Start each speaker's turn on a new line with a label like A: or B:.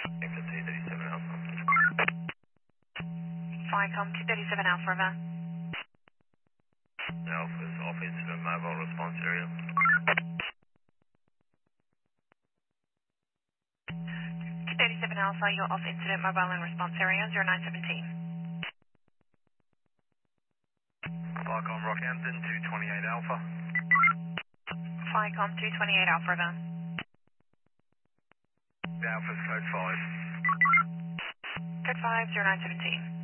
A: Victor 237 Alpha.
B: Flycom 237 Alpha River.
A: Alpha's off incident mobile response area.
B: 237 Alpha, you're off incident mobile and response area 0917.
A: Flycom Rockhampton 228 Alpha.
B: Flycom 228 Alpha River.
A: Alpha's code 5.
B: Code 5 0917.